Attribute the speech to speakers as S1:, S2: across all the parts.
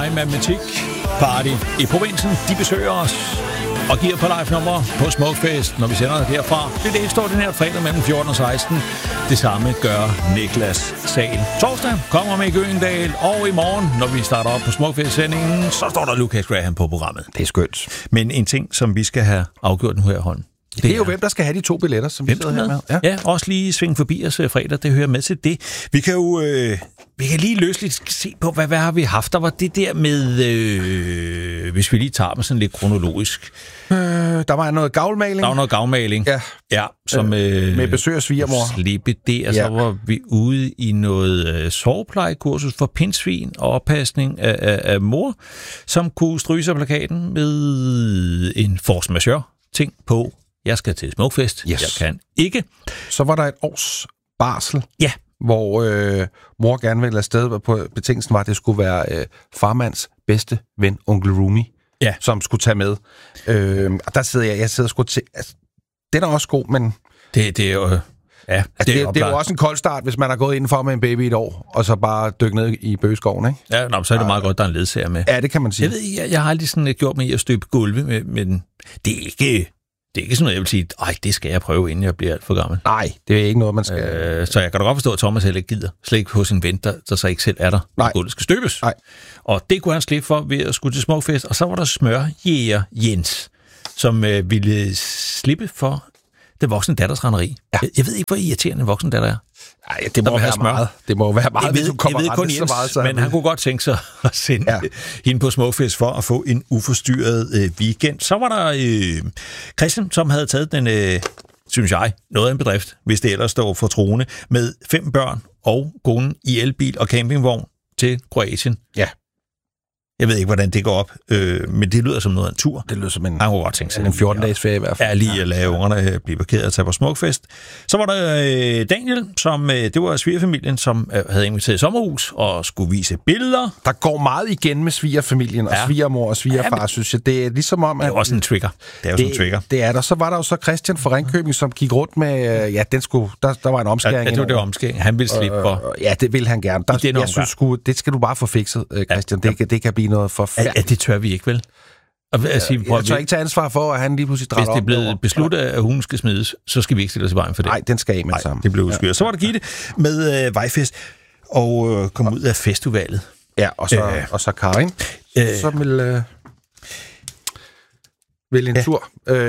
S1: Matematik Party i provinsen, de besøger os og giver på live-nummer på Smukfest, når vi sender derfra. Det er ekstraordinært fredag mellem 14 og 16. Det samme gør Niklas Sahl. Torsdag kommer med Øgendal, og i morgen, når vi starter op på Smukfest-sendingen, så står der Lucas Graham på programmet.
S2: Det er skønt.
S1: Men en ting, som vi skal have afgjort nu her i hånden.
S2: Det er jo hvem, der skal have de 2 billetter, som vi sidder her med.
S1: Ja, også lige svinge forbi os fredag, det hører med til det. Vi kan jo vi kan lige løsligt se på, hvad har vi haft. Der var det der med, hvis vi lige tager dem sådan lidt kronologisk.
S2: Der var noget gavlmaling.
S1: Der var noget gavlmaling. Ja, som
S2: med besøg af svigermor.
S1: Slippe det, og så var vi ude i noget soveplejekursus for pindsvin og oppasning af mor, som kunne stryge sig plakaten med en force majeure ting på. Jeg skal til Smukfest. Yes. Jeg kan ikke.
S2: Så var der et års barsel,
S1: ja, hvor
S2: mor gerne ville afsted på betingelsen var, at det skulle være farmands bedste ven, onkel Rumi,
S1: ja,
S2: som skulle tage med. Og der sidder jeg sidder sgu til... Altså, den er også god, men...
S1: Det er jo... Ja,
S2: det er jo også en kold start, hvis man har gået indenfor med en baby et år, og så bare dykke ned i bøgeskoven, ikke?
S1: Ja, så er det meget godt, der er en ledsager med.
S2: Ja, det kan man sige.
S1: Jeg har aldrig sådan gjort mig i at støbe gulve, men det er ikke sådan noget, jeg vil sige, det skal jeg prøve, inden jeg bliver alt for gammel.
S2: Nej, det er ikke noget, man skal...
S1: Så jeg kan da godt forstå, at Thomas heller ikke gider. Slet ikke hos en ven, der så ikke selv er der, når gulvet skal støbes. Nej. Og det kunne han slippe for ved at skulle til Smukfest. Og så var der smørjæger Jens, som ville slippe for den voksne datters randeri. Ja. Jeg ved ikke, hvor irriterende en voksen datter er.
S2: Nej, det må være meget. Det må være meget, hvis du kommer
S1: jeg ved kun Jens, så meget. Så men han kunne godt tænke sig at sende hende på Smukfest for at få en uforstyrret weekend. Så var der Christian, som havde taget den, synes jeg, noget af en bedrift, hvis det ellers står for troende, med 5 børn og konen i elbil og campingvogn til Kroatien.
S2: Ja.
S1: Jeg ved ikke, hvordan det går op, men det lyder som noget af en tur.
S2: Det lyder som en
S1: 14-dages
S2: ferie i hvert fald.
S1: Ja, lige at lade ungerne blive parkeret og tage på Smukfest. Så var der Daniel, som det var svigerfamilien, som havde inviteret i sommerhus og skulle vise billeder.
S2: Der går meget igen med svigerfamilien og svigermor og svigerfar, synes jeg. Det er ligesom om...
S1: Det er også en trigger.
S2: Det er der. Så var der jo så Christian fra Ringkøbing, som gik rundt med... der var en omskæring.
S1: Ja, det var det omskæring. Han ville slippe for...
S2: Ja, det vil han gerne. Jeg synes det skal du bare få fikset, Christian. Det kan blive noget forfærdeligt.
S1: Ja, det tør vi ikke, vel?
S2: Jeg tør ikke tage ansvar for, at han lige pludselig drager op.
S1: Hvis det er blevet besluttet, at hun skal smides, så skal vi ikke stille os i vejen for det.
S2: Nej, den skal af med sammen.
S1: Det blev udskyret. Ja. Så var der Gitte med Vejfest og kom ud af festivalet.
S2: Ja, og så Karin, som vil en tur.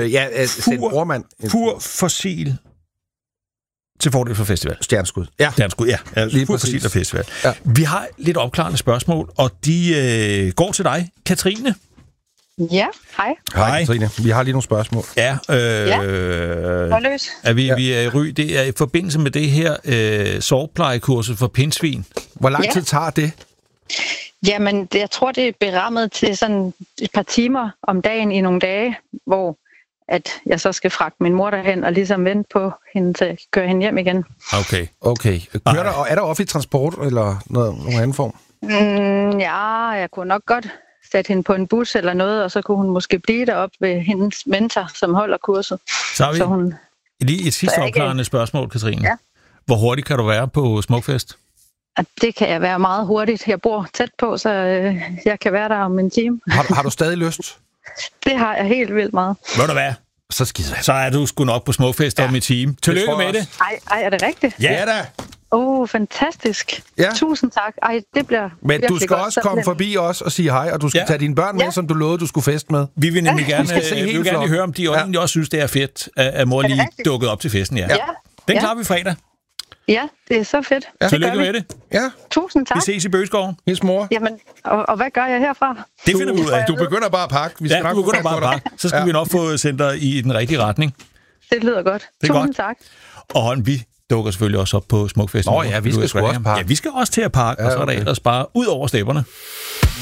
S1: Pur fossil til fordel for festival.
S2: Stjerneskud.
S1: Ja. Stjerneskud, ja. Lige pur fossil og festival. Ja. Vi har lidt opklarende spørgsmål, og de går til dig, Katrine.
S3: Ja, hej.
S2: Hej, Katrine. Vi har lige nogle spørgsmål.
S1: Ja.
S3: Løs.
S1: Vi er i Ry. Det er i forbindelse med det her soveplejekursus for pindsvin.
S2: Hvor lang tid tager det?
S3: Jamen, jeg tror, det er berammet til sådan et par timer om dagen i nogle dage, hvor at jeg så skal fragte min mor derhen og ligesom vente på hende til at køre hende hjem igen.
S1: Okay.
S2: Er der offentlig transport eller nogen anden form?
S3: Jeg kunne nok godt sætte hende på en bus eller noget, og så kunne hun måske blive deroppe ved hendes mentor, som holder kurset.
S1: Så har vi lige et sidste opklarende spørgsmål, Katrine.
S3: Ja.
S1: Hvor hurtigt kan du være på Smukfest?
S3: Det kan jeg være meget hurtigt. Jeg bor tæt på, så jeg kan være der om en time.
S2: Har du stadig lyst?
S3: Det har jeg helt vildt meget.
S1: Ved du hvad? Så er du sgu nok på Smukfest om et time. Tillykke med det.
S3: Ej, er det rigtigt?
S2: Ja da.
S3: Fantastisk.
S2: Ja.
S3: Tusind tak. Det bliver...
S2: Men du skal også komme forbi os og sige hej, og du skal tage dine børn med, som du lovede, du skulle feste med.
S1: Vi vil nemlig gerne høre, om de egentlig også synes, det er fedt, at mor lige dukkede op til festen. Ja. Den klarer vi fredag.
S3: Ja, det er så fedt.
S1: Ja. Tillykke med det.
S2: Ja.
S3: Tusind tak.
S1: Vi ses i Bøgeskoven.
S2: Hils mor.
S3: Jamen, og hvad gør jeg herfra?
S1: Det finder vi ud af.
S2: Du begynder bare at pakke.
S1: Du begynder bare at pakke. Så skal vi nok få sendt dig i den rigtige retning.
S3: Det lyder godt. Tusind tak.
S1: Og vi dukker selvfølgelig også op på Smukfesten.
S2: Vi skal også pakke.
S1: Ja, vi skal også til at pakke, og så er der ellers bare ud over stepperne.